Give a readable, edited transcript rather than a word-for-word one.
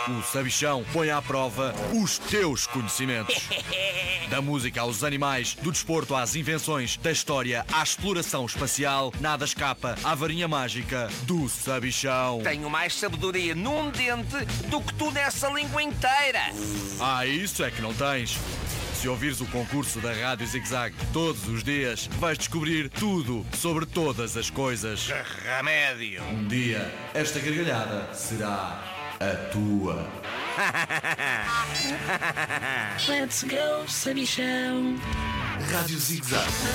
O Sabichão põe à prova os teus conhecimentos. Da música aos animais, do desporto às invenções, da história à exploração espacial, nada escapa à varinha mágica do Sabichão. Tenho mais sabedoria num dente do que tu nessa língua inteira. Ah, isso é que não tens. Se ouvires o concurso da Rádio Zig Zag todos os dias, vais descobrir tudo sobre todas as coisas. Remédio. Um dia, esta gargalhada será a tua. Let's go, Sabichão. Rádio Zig Zag.